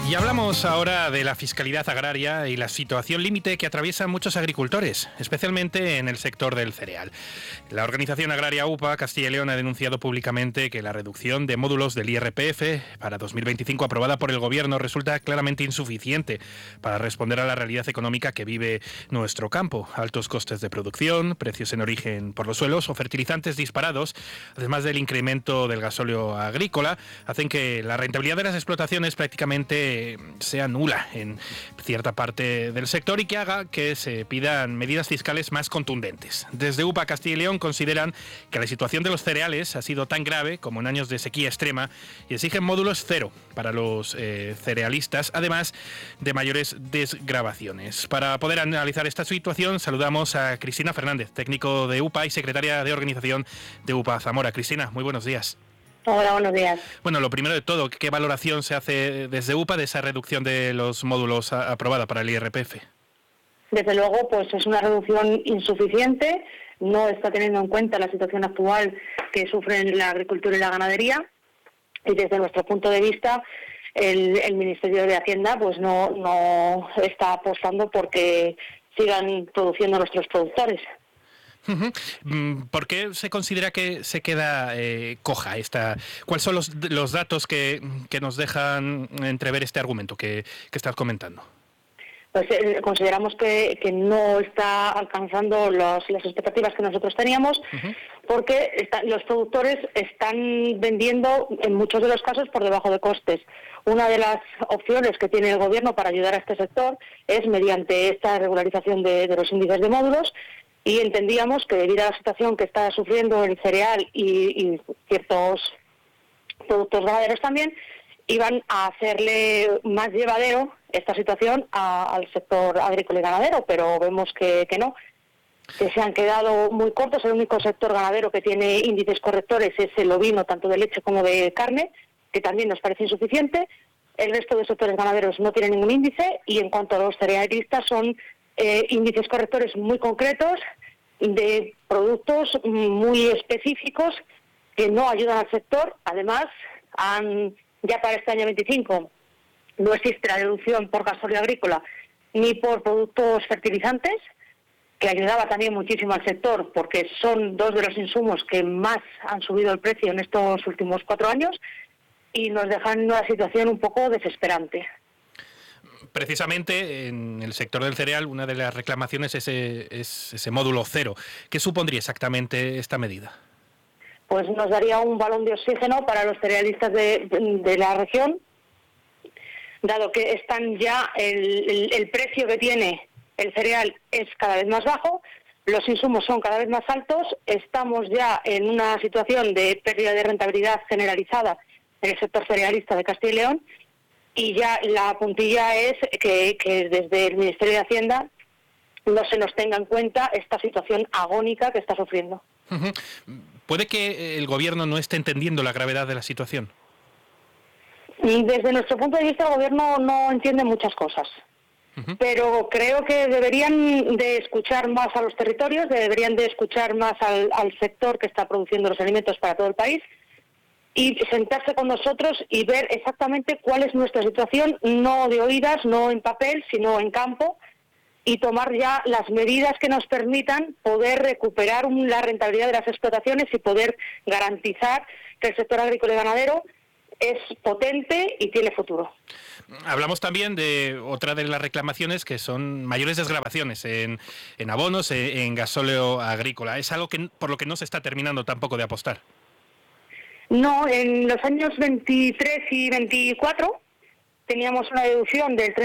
Y hablamos ahora de la fiscalidad agraria y la situación límite que atraviesan muchos agricultores, especialmente en el sector del cereal. La organización agraria UPA Castilla y León ha denunciado públicamente que la reducción de módulos del IRPF para 2025 aprobada por el Gobierno resulta claramente insuficiente para responder a la realidad económica que vive nuestro campo. Altos costes de producción, precios en origen por los suelos o fertilizantes disparados, además del incremento del gasóleo agrícola, hacen que la rentabilidad de las explotaciones prácticamente sea nula en cierta parte del sector y que haga que se pidan medidas fiscales más contundentes. Desde UPA Castilla y León consideran que la situación de los cereales ha sido tan grave como en años de sequía extrema y exigen módulos cero para los cerealistas, además de mayores desgravaciones. Para poder analizar esta situación, saludamos a Cristina Fernández, técnico de UPA y secretaria de organización de UPA Zamora. Cristina, muy buenos días. Hola, buenos días. Bueno, lo primero de todo, ¿qué valoración se hace desde UPA de esa reducción de los módulos aprobada para el IRPF? Desde luego, pues es una reducción insuficiente, no está teniendo en cuenta la situación actual que sufren la agricultura y la ganadería, y desde nuestro punto de vista, el Ministerio de Hacienda pues no está apostando porque sigan produciendo nuestros productores. ¿Por qué se considera que se queda coja esta? ¿Cuáles son los datos que nos dejan entrever este argumento que estás comentando? Pues consideramos que no está alcanzando las expectativas que nosotros teníamos, porque los productores están vendiendo en muchos de los casos por debajo de costes. Una de las opciones que tiene el Gobierno para ayudar a este sector es mediante esta regularización de los índices de módulos, y entendíamos que debido a la situación que está sufriendo el cereal y ciertos productos ganaderos también, iban a hacerle más llevadero esta situación al sector agrícola y ganadero, pero vemos que no, que se han quedado muy cortos. El único sector ganadero que tiene índices correctores es el ovino, tanto de leche como de carne, que también nos parece insuficiente. El resto de sectores ganaderos no tienen ningún índice, y en cuanto a los cerealistas son índices correctores muy concretos de productos muy específicos que no ayudan al sector. Además, ya para este año 25 no existe la deducción por gasóleo agrícola ni por productos fertilizantes, que ayudaba también muchísimo al sector porque son dos de los insumos que más han subido el precio en estos últimos 4 años, y nos dejan en una situación un poco desesperante. Precisamente en el sector del cereal, una de las reclamaciones es ese módulo cero. ¿Qué supondría exactamente esta medida? Pues nos daría un balón de oxígeno para los cerealistas de la región, dado que están ya el precio que tiene el cereal es cada vez más bajo, los insumos son cada vez más altos, estamos ya en una situación de pérdida de rentabilidad generalizada en el sector cerealista de Castilla y León, y ya la puntilla es que desde el Ministerio de Hacienda no se nos tenga en cuenta esta situación agónica que está sufriendo. ¿Puede que el Gobierno no esté entendiendo la gravedad de la situación? Desde nuestro punto de vista, el Gobierno no entiende muchas cosas, pero creo que deberían de escuchar más a los territorios, deberían de escuchar más al sector que está produciendo los alimentos para todo el país, y sentarse con nosotros y ver exactamente cuál es nuestra situación, no de oídas, no en papel, sino en campo, y tomar ya las medidas que nos permitan poder recuperar la rentabilidad de las explotaciones y poder garantizar que el sector agrícola y ganadero es potente y tiene futuro. Hablamos también de otra de las reclamaciones, que son mayores desgravaciones en abonos, en gasóleo agrícola. Es algo que por lo que no se está terminando tampoco de apostar. No, en los años 23 y 24 teníamos una deducción del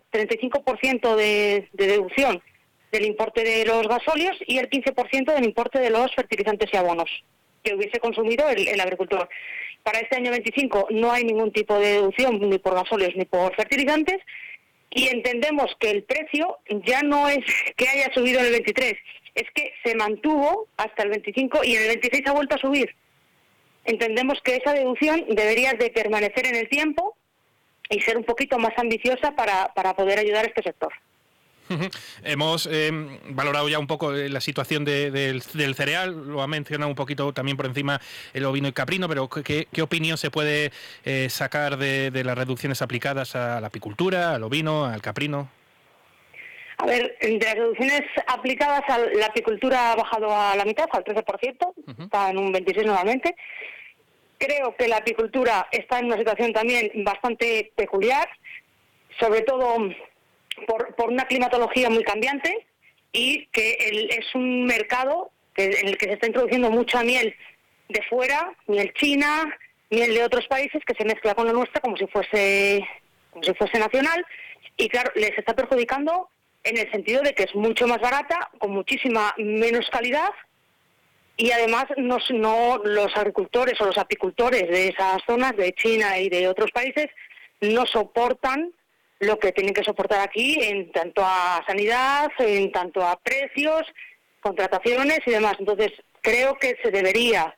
35% de deducción del importe de los gasóleos y el 15% del importe de los fertilizantes y abonos que hubiese consumido el agricultor. Para este año 25 no hay ningún tipo de deducción ni por gasóleos ni por fertilizantes, y entendemos que el precio ya no es que haya subido en el 23, es que se mantuvo hasta el 25 y en el 26 ha vuelto a subir. Entendemos que esa deducción debería de permanecer en el tiempo y ser un poquito más ambiciosa para poder ayudar a este sector. Hemos valorado ya un poco la situación del cereal, lo ha mencionado un poquito también por encima el ovino y caprino, pero ¿qué opinión se puede sacar de las reducciones aplicadas a la apicultura, al ovino, al caprino? A ver, de las reducciones aplicadas a la apicultura ha bajado a la mitad, al 13%, está en un 26% normalmente. Creo que la apicultura está en una situación también bastante peculiar, sobre todo por una climatología muy cambiante y que es un mercado en el que se está introduciendo mucha miel de fuera, miel china, miel de otros países que se mezcla con la nuestra como si fuese nacional, y claro, les está perjudicando en el sentido de que es mucho más barata, con muchísima menos calidad, y además los agricultores o los apicultores de esas zonas, de China y de otros países, no soportan lo que tienen que soportar aquí en tanto a sanidad, en tanto a precios, contrataciones y demás. Entonces, creo que se debería,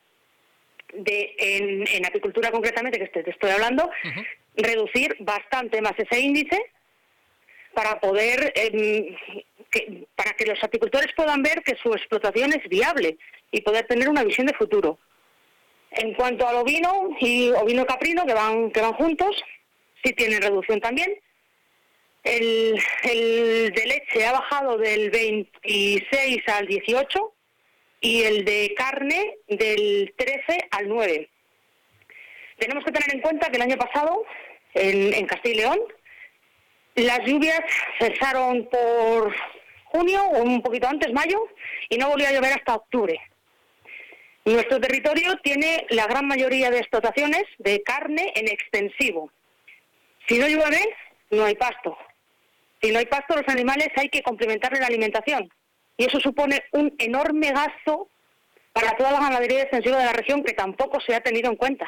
en apicultura concretamente, que te estoy hablando, reducir bastante más ese índice para poder para que los apicultores puedan ver que su explotación es viable y poder tener una visión de futuro. En cuanto al ovino y ovino caprino, que van juntos, sí tienen reducción también. El de leche ha bajado del 26 al 18 y el de carne del 13 al 9. Tenemos que tener en cuenta que el año pasado, en Castilla y León, las lluvias cesaron por junio o un poquito antes, mayo, y no volvió a llover hasta octubre. Nuestro territorio tiene la gran mayoría de explotaciones de carne en extensivo. Si no llueve, no hay pasto. Si no hay pasto, los animales hay que complementarle la alimentación. Y eso supone un enorme gasto para toda la ganadería extensiva de la región que tampoco se ha tenido en cuenta.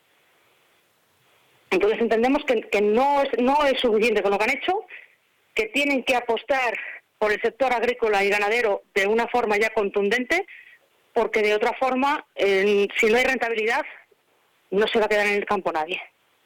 Entonces entendemos que no es suficiente con lo que han hecho, que tienen que apostar por el sector agrícola y ganadero de una forma ya contundente, porque de otra forma, si no hay rentabilidad, no se va a quedar en el campo nadie.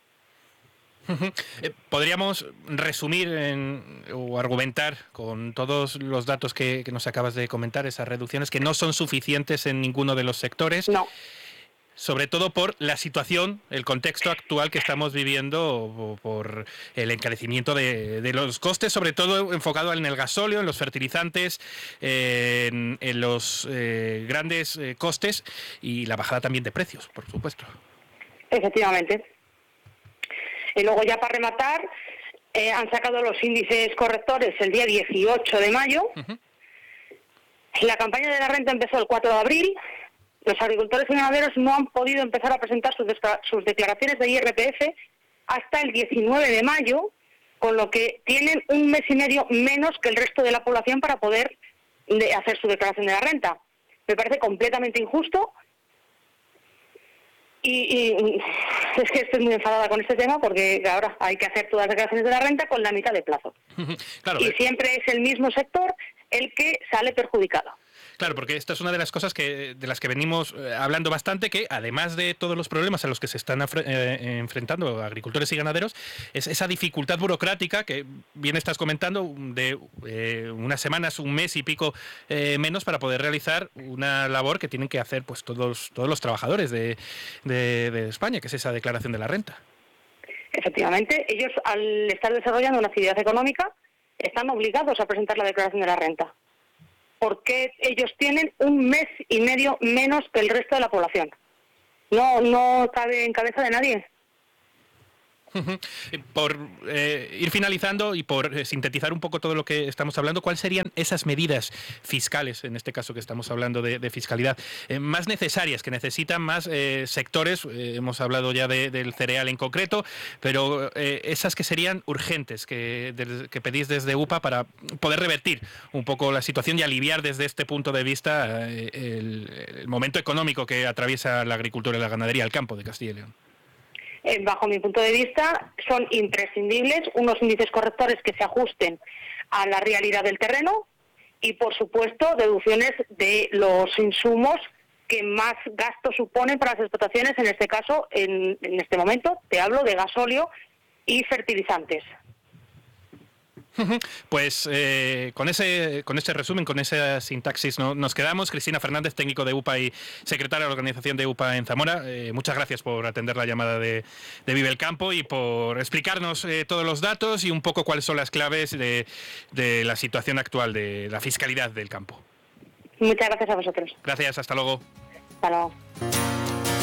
¿Podríamos resumir o argumentar con todos los datos que nos acabas de comentar, esas reducciones que no son suficientes en ninguno de los sectores? No. Sobre todo por la situación, el contexto actual que estamos viviendo, por el encarecimiento de los costes, sobre todo enfocado en el gasóleo, en los fertilizantes, en los grandes costes y la bajada también de precios, por supuesto. Efectivamente. Y luego ya para rematar, han sacado los índices correctores el día 18 de mayo. La campaña de la renta empezó el 4 de abril. Los agricultores y ganaderos no han podido empezar a presentar sus declaraciones de IRPF hasta el 19 de mayo, con lo que tienen un mes y medio menos que el resto de la población para poder hacer su declaración de la renta. Me parece completamente injusto y es que estoy muy enfadada con este tema porque ahora hay que hacer todas las declaraciones de la renta con la mitad de plazo. Claro, y siempre es el mismo sector el que sale perjudicado. Claro, porque esta es una de las cosas de las que venimos hablando bastante, que además de todos los problemas a los que se están enfrentando agricultores y ganaderos, es esa dificultad burocrática que bien estás comentando de unas semanas, un mes y pico menos para poder realizar una labor que tienen que hacer pues todos los trabajadores de España, que es esa declaración de la renta. Efectivamente, ellos al estar desarrollando una actividad económica están obligados a presentar la declaración de la renta, porque ellos tienen un mes y medio menos que el resto de la población. No cabe en cabeza de nadie. Por ir finalizando y por sintetizar un poco todo lo que estamos hablando, ¿cuáles serían esas medidas fiscales, en este caso que estamos hablando de fiscalidad, más necesarias, que necesitan más sectores? Hemos hablado ya del cereal en concreto, pero esas que serían urgentes, que pedís desde UPA para poder revertir un poco la situación y aliviar desde este punto de vista el momento económico que atraviesa la agricultura y la ganadería, el campo de Castilla y León. Bajo mi punto de vista, son imprescindibles unos índices correctores que se ajusten a la realidad del terreno y, por supuesto, deducciones de los insumos que más gasto suponen para las explotaciones, en este caso, en este momento, te hablo de gasóleo y fertilizantes. Pues con ese resumen, con esa sintaxis nos quedamos. Cristina Fernández, técnico de UPA y secretaria de la organización de UPA en Zamora. Muchas gracias por atender la llamada de Vive el Campo y por explicarnos todos los datos y un poco cuáles son las claves de la situación actual de la fiscalidad del campo. Muchas gracias a vosotros. Gracias, hasta luego. Hasta luego.